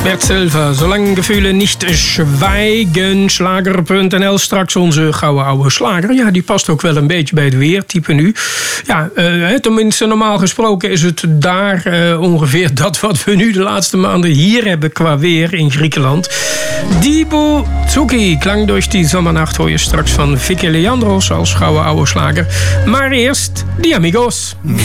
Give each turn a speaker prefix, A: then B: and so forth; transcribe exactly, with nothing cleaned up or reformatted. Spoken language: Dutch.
A: Bert Silva, zolang gefühle nicht schwijgen, slager punt n l. Straks onze gouden oude slager. Ja, die past ook wel een beetje bij het weertype nu. Ja, uh, tenminste normaal gesproken is het daar uh, ongeveer dat wat we nu de laatste maanden hier hebben qua weer in Griekenland. Dibu Tsuki, klang durch die Sommernacht, hoor je straks van Vicky Leandros als gouden oude slager. Maar eerst, die amigos.